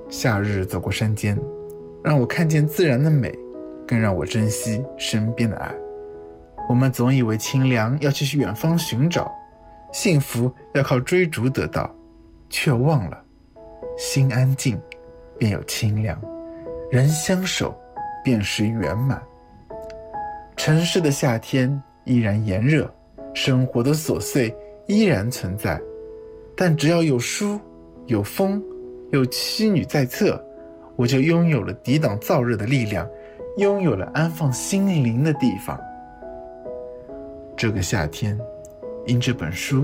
夏日走过山间，让我看见自然的美，更让我珍惜身边的爱。我们总以为清凉要去远方寻找，幸福要靠追逐得到，却忘了心安静便有清凉，人相守便是圆满。城市的夏天依然炎热，生活的琐碎依然存在，但只要有书，有风，有妻女在侧，我就拥有了抵挡燥热的力量，拥有了安放心灵的地方。这个夏天，因这本书